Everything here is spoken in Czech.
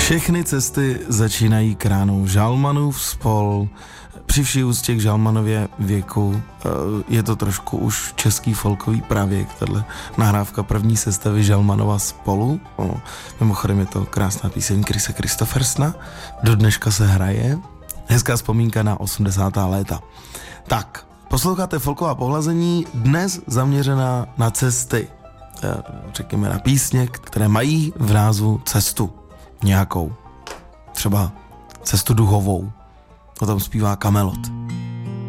Všechny cesty začínají kránou Žalmanův spol. Při vší úctě k Žalmanově věku je to trošku už český folkový pravěk, tato nahrávka první sestavy Žalmanova spolu. Mimochodem je to krásná píseň Krise Kristoffersna, do dneška se hraje. Hezká vzpomínka na 80. léta. Tak, posloucháte folková pohlazení, dnes zaměřená na cesty. Řekněme na písně, které mají v názvu cestu nějakou. Třeba cestu duhovou. O tom zpívá Kamelot.